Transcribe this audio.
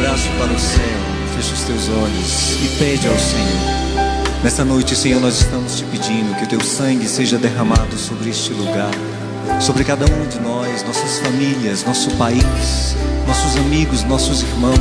braço para o céu, fecha os teus olhos e pede ao Senhor. Nesta noite, Senhor, nós estamos te pedindo que o teu sangue seja derramado sobre este lugar, sobre cada um de nós, nossas famílias, nosso país, nossos amigos, nossos irmãos.